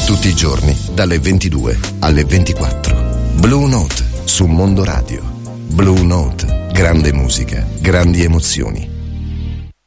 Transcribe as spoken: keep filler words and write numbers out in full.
Tutti i giorni, dalle ventidue alle ventiquattro. Blue Note su Mondo Radio. Blue Note. Grande musica, grandi emozioni.